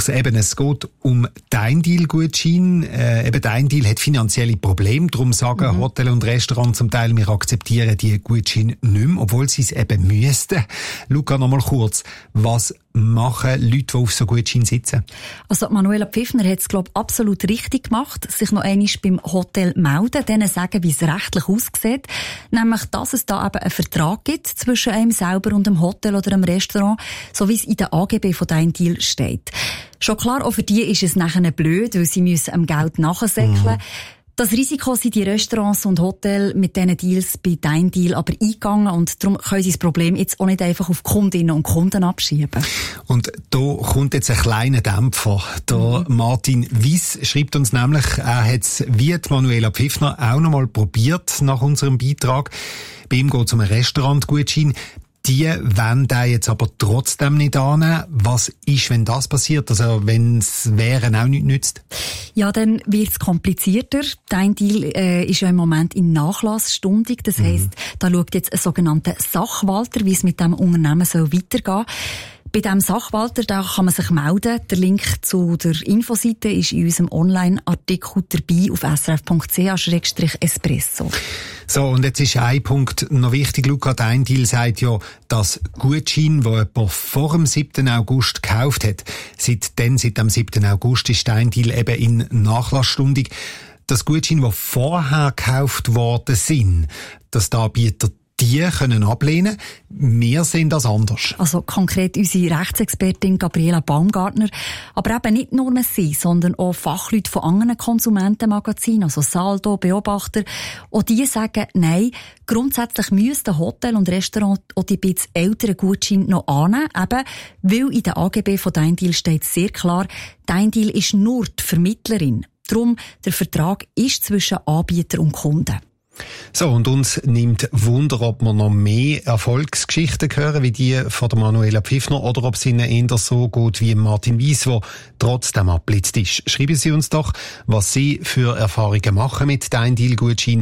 Max, eben, es geht um Dein-Deal-Gutschein. Eben Dein-Deal hat finanzielle Probleme, darum sagen Hotel und Restaurants zum Teil, wir akzeptieren die Gutscheine nicht mehr, obwohl sie es eben müssten. Luca, noch mal kurz, was machen Leute, die auf so Gutschein sitzen? Also Manuela Pfiffner hat es, glaube ich, absolut richtig gemacht, sich noch einmal beim Hotel melden, denen sagen, wie es rechtlich aussieht, nämlich, dass es da eben einen Vertrag gibt zwischen einem selber und einem Hotel oder einem Restaurant, so wie es in den AGB von Dein-Deal steht. Schon klar, auch für die ist es nachher blöd, weil sie müssen am Geld nachsäckeln. Das Risiko sind die Restaurants und Hotels mit diesen Deals bei Dein-Deal aber eingegangen und darum können sie das Problem jetzt auch nicht einfach auf Kundinnen und Kunden abschieben. Und da kommt jetzt ein kleiner Dämpfer. Der Martin Wies schreibt uns nämlich, er hat es wie die Manuela Pfiffner auch noch mal probiert nach unserem Beitrag. Bei ihm geht es um einen Restaurantgutschein. Die wollen den jetzt aber trotzdem nicht annehmen. Was ist, wenn das passiert? Also, wenn es Wehren auch nichts nützt? Ja, dann wird es komplizierter. Dein-Deal ist ja im Moment in Nachlassstundig. Das heisst, da schaut jetzt ein sogenannter Sachwalter, wie es mit dem Unternehmen soll weitergehen. Bei diesem Sachwalter, da kann man sich melden. Der Link zu der Infoseite ist in unserem Online-Artikel dabei auf srf.ch/espresso. So, und jetzt ist ein Punkt noch wichtig. Luca, Dein-Deal sagt ja, dass Gutschein, wo jemand vor dem 7. August gekauft hat, seit dem 7. August ist Dein-Deal eben in Nachlassstundig. Das Gutschein, die vorher gekauft worden sind, dass der Anbieter die können ablehnen. Wir sehen das anders. Also konkret unsere Rechtsexpertin Gabriela Baumgartner. Aber eben nicht nur sie, sondern auch Fachleute von anderen Konsumentenmagazinen, also Saldo, Beobachter. Auch die sagen, nein, grundsätzlich müssten Hotel und Restaurant auch die bisschen älteren Gutscheine noch annehmen, eben, weil in der AGB von Dein-Deal steht sehr klar, Dein-Deal ist nur die Vermittlerin. Darum, der Vertrag ist zwischen Anbieter und Kunden. So, und uns nimmt Wunder, ob wir noch mehr Erfolgsgeschichten hören, wie die von der Manuela Pfiffner, oder ob es ihnen eher so geht wie Martin Wies, der trotzdem abblitzt ist. Schreiben Sie uns doch, was Sie für Erfahrungen machen mit Dein-Deal-Gutschein.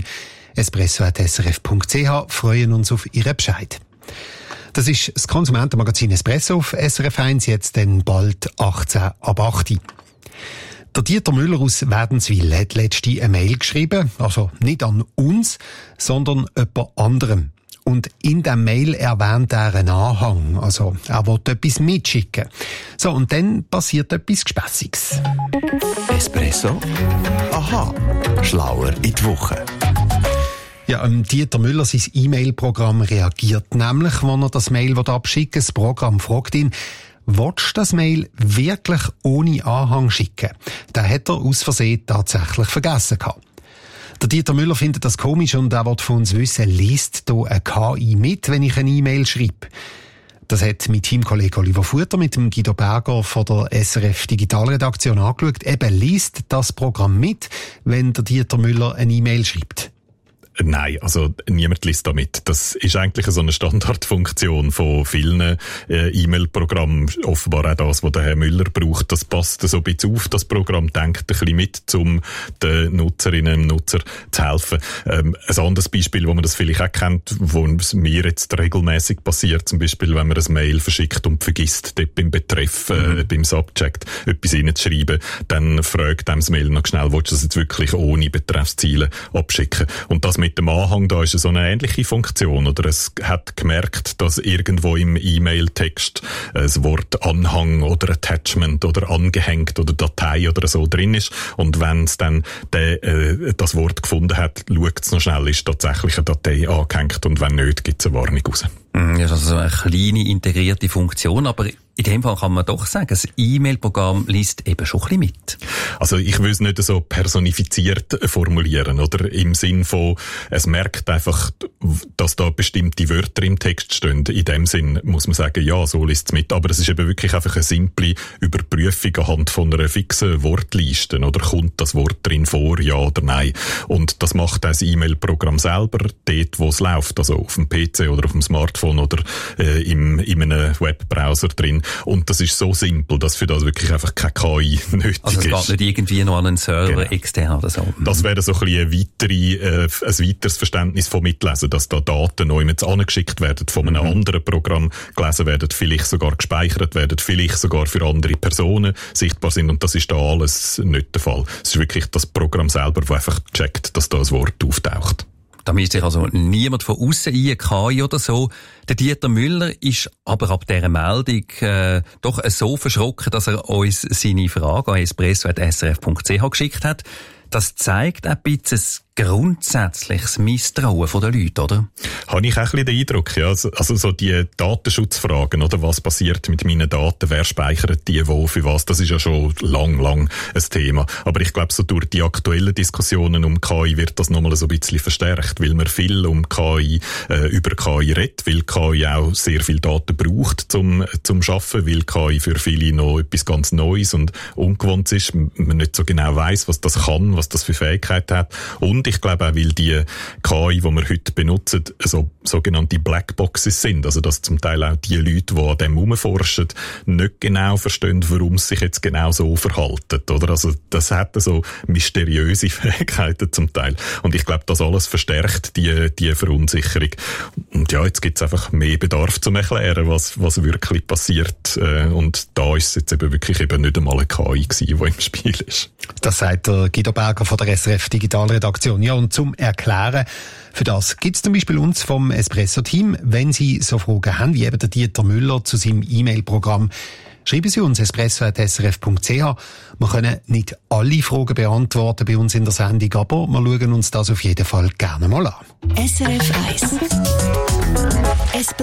espresso@srf.ch, freuen uns auf Ihren Bescheid. Das ist das Konsumentenmagazin Espresso auf SRF 1, jetzt dann bald 18 ab 8. Der Dieter Müller aus Wädenswil hat letzte eine Mail geschrieben, also nicht an uns, sondern jemand anderem. Und in der Mail erwähnt er einen Anhang, also er will etwas mitschicken. So, und dann passiert etwas Gespässiges. Espresso? Aha, schlauer in die Woche. Ja, Dieter Müller, sein E-Mail-Programm reagiert nämlich, wenn er das Mail abschicken will. Das Programm fragt ihn, willst du das Mail wirklich ohne Anhang schicken? Den hat er aus Versehen tatsächlich vergessen gehabt. Der Dieter Müller findet das komisch und er will von uns wissen, liest hier eine KI mit, wenn ich eine E-Mail schreibe? Das hat mein Teamkollege Oliver Futter mit dem Guido Berger von der SRF Digitalredaktion angeschaut. Eben liest das Programm mit, wenn der Dieter Müller eine E-Mail schreibt. Nein, also niemand liest damit. Das ist eigentlich so eine Standardfunktion von vielen E-Mail-Programmen. Offenbar auch das, was der Herr Müller braucht. Das passt so ein bisschen auf. Das Programm denkt ein bisschen mit, um den Nutzerinnen und Nutzer zu helfen. Ein anderes Beispiel, wo man das vielleicht auch kennt, wo es mir jetzt regelmäßig passiert, zum Beispiel, wenn man ein Mail verschickt und vergisst, dort beim Betreff, beim Subject etwas reinzuschreiben, dann fragt einem das Mail noch schnell, willst du das jetzt wirklich ohne Betreffsziele abschicken? Und das mit dem Anhang, da ist so eine ähnliche Funktion, oder es hat gemerkt, dass irgendwo im E-Mail-Text das Wort Anhang oder Attachment oder angehängt oder Datei oder so drin ist, und wenn es dann das Wort gefunden hat, schaut es noch schnell, ist tatsächlich eine Datei angehängt, und wenn nicht, gibt es eine Warnung raus. Ja, das ist also eine kleine integrierte Funktion, aber in dem Fall kann man doch sagen, das E-Mail-Programm liest eben schon ein bisschen mit. Also ich will es nicht so personifiziert formulieren, oder im Sinn von, es merkt einfach, dass da bestimmte Wörter im Text stehen. In dem Sinn muss man sagen, ja, so liest es mit. Aber es ist eben wirklich einfach eine simple Überprüfung anhand von einer fixen Wortliste. Oder kommt das Wort drin vor, ja oder nein? Und das macht das E-Mail-Programm selber dort, wo es läuft. Also auf dem PC oder auf dem Smartphone oder in einem Webbrowser drin. Und das ist so simpel, dass für das wirklich einfach keine KI nötig ist. Also es geht nicht irgendwie noch an einen Server extern oder so. Das wäre so ein bisschen ein weiteres Verständnis von Mitlesen, dass da Daten neu mit angeschickt werden, von einem anderen Programm gelesen werden, vielleicht sogar gespeichert werden, vielleicht sogar für andere Personen sichtbar sind. Und das ist da alles nicht der Fall. Es ist wirklich das Programm selber, das einfach checkt, dass da ein Wort auftaucht. Da mischt sich also niemand von außen ein, KI oder so. Der Dieter Müller ist aber ab dieser Meldung doch so verschrocken, dass er uns seine Frage an espresso@srf.ch geschickt hat. Das zeigt ein bisschen grundsätzliches Misstrauen der Leute, oder? Habe ich auch ein bisschen den Eindruck, ja. Also so die Datenschutzfragen, oder was passiert mit meinen Daten, wer speichert die wo, für was, das ist ja schon lang ein Thema. Aber ich glaube, so durch die aktuellen Diskussionen um KI wird das nochmal so ein bisschen verstärkt, weil man viel um KI, über KI redet, weil KI auch sehr viel Daten braucht zum Schaffen, weil KI für viele noch etwas ganz Neues und Ungewohntes ist, man nicht so genau weiss, was das kann, was das für Fähigkeiten hat. Und ich glaube auch, weil die KI, die wir heute benutzen, so sogenannte Blackboxes sind. Also, dass zum Teil auch die Leute, die an dem herumforschen, nicht genau verstehen, warum sie sich jetzt genau so verhalten, oder? Also, das hat so mysteriöse Fähigkeiten zum Teil. Und ich glaube, das alles verstärkt die Verunsicherung. Und ja, jetzt gibt es einfach mehr Bedarf zum Erklären, was wirklich passiert. Und da ist es jetzt wirklich nicht einmal eine KI gewesen, die im Spiel ist. Das sagt der Guido Berger von der SRF Digitalredaktion. Ja, und zum Erklären, für das gibt es zum Beispiel uns vom Espresso-Team. Wenn Sie so Fragen haben, wie eben der Dieter Müller zu seinem E-Mail-Programm, schreiben Sie uns espresso@srf.ch. Wir können nicht alle Fragen beantworten bei uns in der Sendung, aber wir schauen uns das auf jeden Fall gerne mal an. SRF 1